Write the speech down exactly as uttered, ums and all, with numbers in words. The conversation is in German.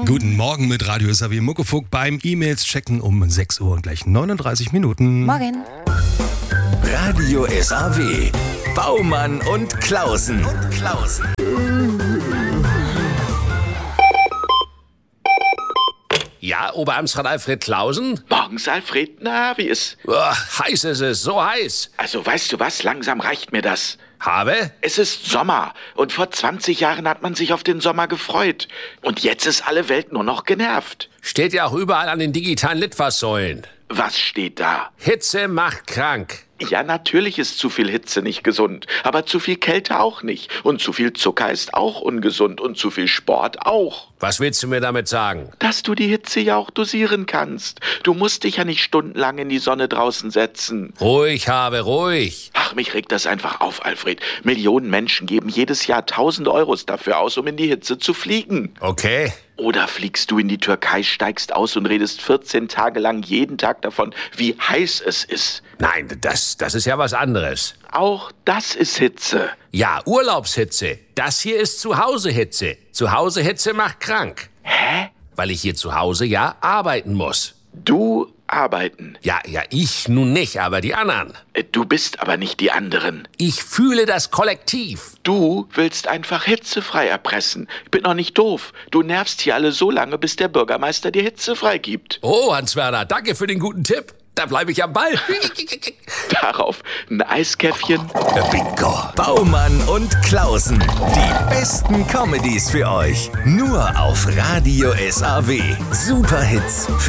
Guten Morgen mit Radio S A W Muckefuck beim E-Mails checken um sechs Uhr und gleich neununddreißig Minuten. Morgen. Radio S A W. Baumann und Klausen. Und Klausen. Ja, Oberamtsrat Alfred Klausen? Morgens, Alfred. Na, wie ist? Oh, heiß ist es, so heiß. Also, weißt du was? Langsam reicht mir das. Habe? Es ist Sommer. Und vor zwanzig Jahren hat man sich auf den Sommer gefreut. Und jetzt ist alle Welt nur noch genervt. Steht ja auch überall an den digitalen Litfaßsäulen. Was steht da? Hitze macht krank. Ja, natürlich ist zu viel Hitze nicht gesund. Aber zu viel Kälte auch nicht. Und zu viel Zucker ist auch ungesund. Und zu viel Sport auch. Was willst du mir damit sagen? Dass du die Hitze ja auch dosieren kannst. Du musst dich ja nicht stundenlang in die Sonne draußen setzen. Ruhig, Habe, ruhig. Ach, mich regt das einfach auf, Alfred. Millionen Menschen geben jedes Jahr tausend Euros dafür aus, um in die Hitze zu fliegen. Okay. Oder fliegst du in die Türkei, steigst aus und redest vierzehn Tage lang jeden Tag davon, wie heiß es ist. Nein, das, das ist ja was anderes. Auch das ist Hitze. Ja, Urlaubshitze. Das hier ist Zuhausehitze. Zuhausehitze macht krank. Hä? Weil ich hier zu Hause ja arbeiten muss. Du arbeiten. Ja, ja, ich nun nicht, aber die anderen. Äh, Du bist aber nicht die anderen. Ich fühle das Kollektiv. Du willst einfach hitzefrei erpressen. Ich bin noch nicht doof. Du nervst hier alle so lange, bis der Bürgermeister dir hitzefrei gibt. Oh, Hans-Werner, danke für den guten Tipp. Da bleibe ich am Ball. Darauf ein Eiskäffchen. Bingo. Baumann und Klausen. Die besten Comedies für euch. Nur auf Radio S A W. Superhits.